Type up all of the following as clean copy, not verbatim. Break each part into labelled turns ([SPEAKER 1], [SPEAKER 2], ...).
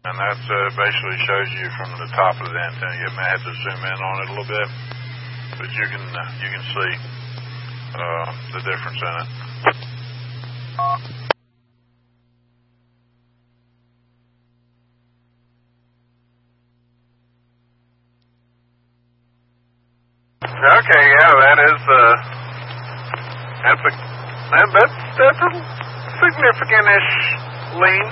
[SPEAKER 1] And that basically shows you from the top of the antenna. You may have to zoom in on it a little bit, but you can see the difference in it. Okay, yeah, that's a significant-ish lean.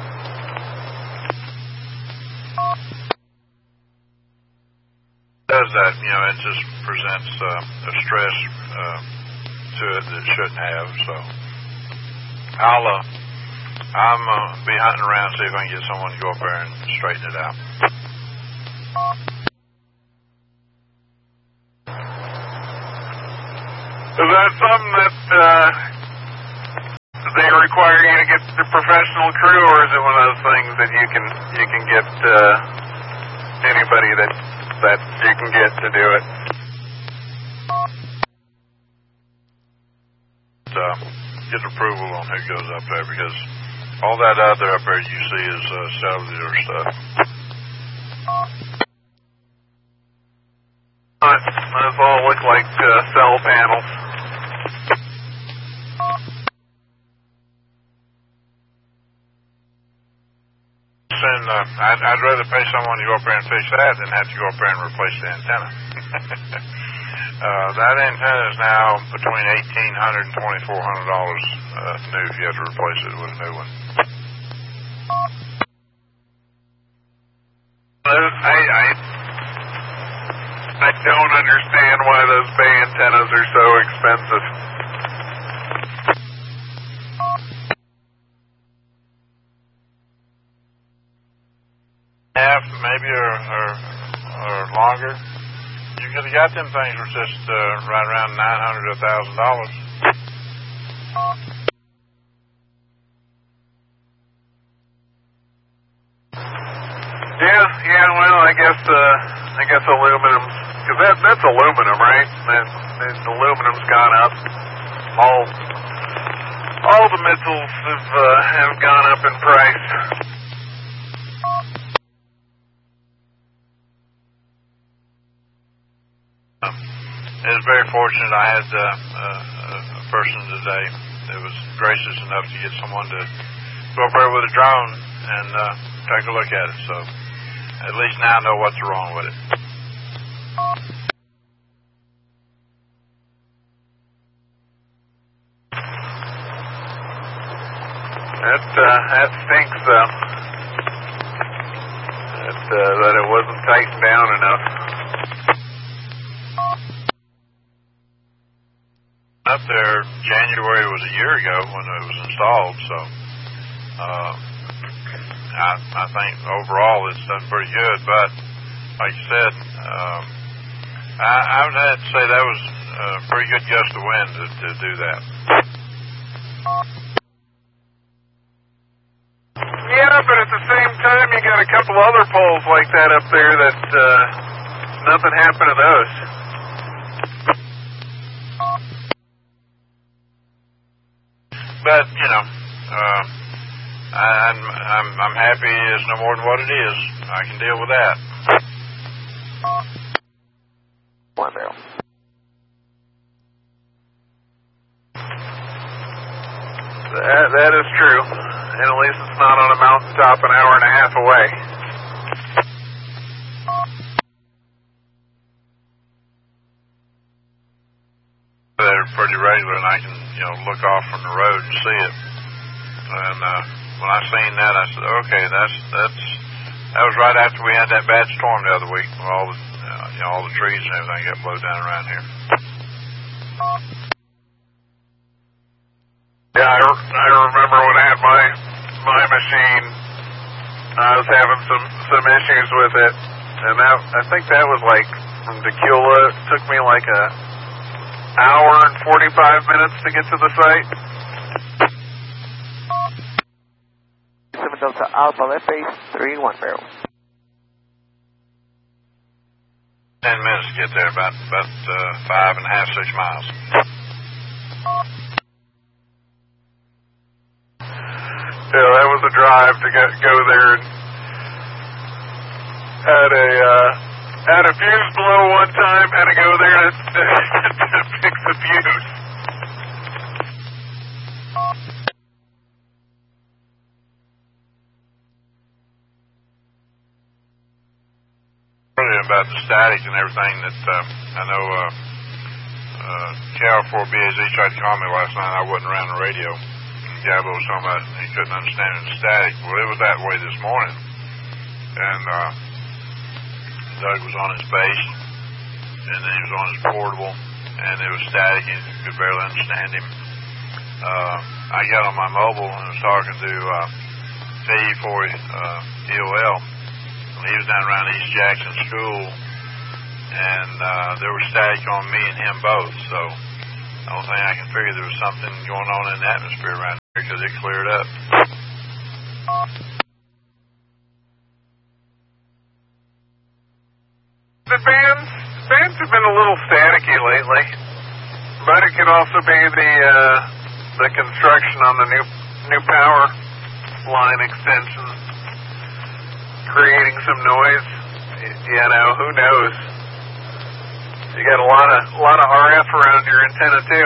[SPEAKER 1] Does that, it just presents a stress to it that it shouldn't have. So I'm be hunting around, see if I can get someone to go up there and straighten it out. Is that something that they require you to get the professional crew, or is it one of those things that you can get anybody that you can get to do it? Get approval on who goes up there, because all that other up there you see is cellular stuff. Those all look like cell panels. I'd rather pay someone to go up there and fix that than have to go up there and replace the antenna. That antenna is now between $1,800 and $2,400 new if you have to replace it with a new one. I don't understand why those bay antennas are so expensive. Half, maybe, or longer. You could have got them things for just right around $900 to $1,000. Yeah. Well, I guess aluminum, because that's aluminum, right? And aluminum's gone up. All the metals have gone up in price. I was very fortunate. I had a person today that was gracious enough to get someone to go up there with a drone and take a look at it. So at least now I know what's wrong with it. That stinks, though. That it wasn't tightened down enough. Up there, January was a year ago when it was installed, so I think overall it's done pretty good. But like you said, I would have to say that was a pretty good gust of wind to do that. Yeah, but at the same time, you got a couple other poles like that up there that nothing happened to those. But I'm happy it's no more than what it is. I can deal with that.
[SPEAKER 2] One barrel.
[SPEAKER 1] That is true. And at least it's not on a mountaintop an hour and a half away. They're pretty regular, and I can, look off from the road and see it. And when I seen that, I said, okay, that was right after we had that bad storm the other week, where all the trees and everything got blown down around here. Yeah, I remember when I had my machine, I was having some issues with it, and I think that was like from Tequila. It took me like a hour and 45 minutes to get to the site.
[SPEAKER 2] 7 Delta Alpha, left base, 3-1 barrel.
[SPEAKER 1] 10 minutes to get there, about 5.5, 6 miles. Yeah, that was a drive to go there and Had a fuse blow one time, had to go there to fix the fuse. About the static and everything that I know KR4BAZ tried to call me last night. I wasn't around the radio. Gabo was talking about he couldn't understand the static. Well, it was that way this morning. And Doug was on his base, and then he was on his portable, and it was static, and you could barely understand him. I got on my mobile and was talking to TE4EOL. He was down around East Jackson School, and there was static on me and him both. So the only thing I can figure, there was something going on in the atmosphere around here because it cleared up. The bands have been a little staticky lately, but it could also be the construction on the new power line extension creating some noise. You know, who knows? You got a lot of RF around your antenna too.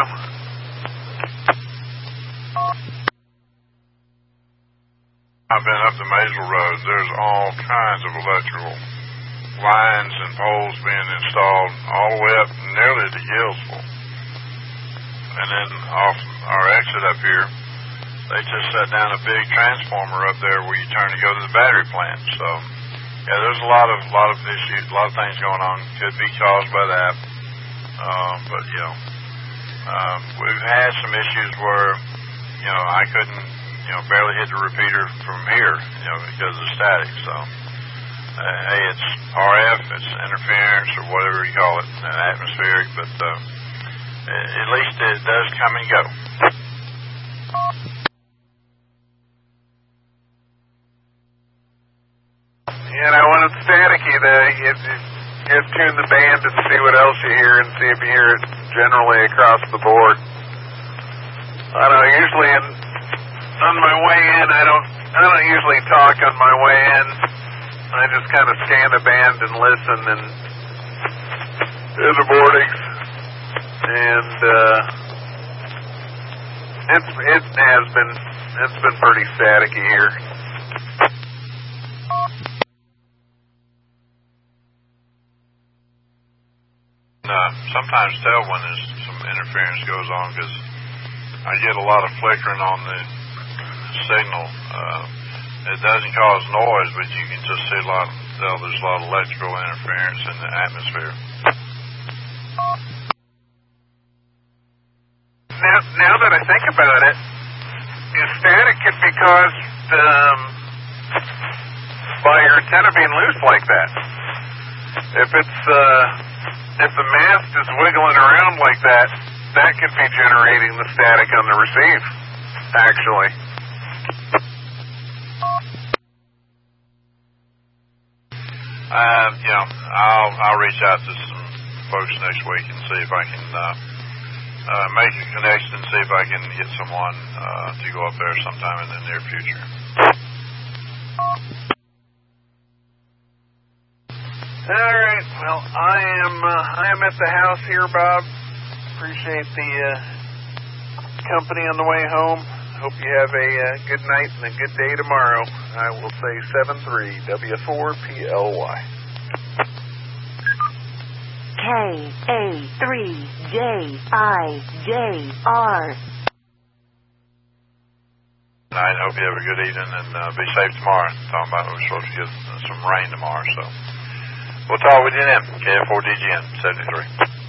[SPEAKER 1] I've been up the Maysville Road. There's all kinds of electrical lines and poles being installed all the way up nearly to Gillsville. And then off our exit up here, they just set down a big transformer up there where you turn to go to the battery plant. So, yeah, there's a lot of issues, a lot of things going on. Could be caused by that. But, you know, we've had some issues where, you know, I couldn't, you know, barely hit the repeater from here, you know, because of the static. So, hey, it's RF, it's interference or whatever you call it, atmospheric, but at least it does come and go. You know, when it's staticky, you tune the band and see what else you hear and see if you hear it generally across the board. I don't know, usually on my way in, I don't usually talk on my way in. I just kind of scan the band and listen and do the boardings. And it's been pretty staticky here. Sometimes tell when there's some interference goes on because I get a lot of flickering on the signal. It doesn't cause noise, but you can just see there's a lot of electrical interference in the atmosphere. Now that I think about it, static could be caused by your antenna being loose like that. If the mast is wiggling around like that, that could be generating the static on the receive, actually. You know, I'll reach out to some folks next week and see if I can make a connection and see if I can get someone to go up there sometime in the near future. All right. Well, I am at the house here, Bob. Appreciate the company on the way home. Hope you have a good night and a good day tomorrow. I will say 73W4PLY.
[SPEAKER 3] KA3JIJR.
[SPEAKER 1] I hope you have a good evening and be safe tomorrow. Talking about we're supposed to get some rain tomorrow, so we'll talk with you then. KF4DGN 73.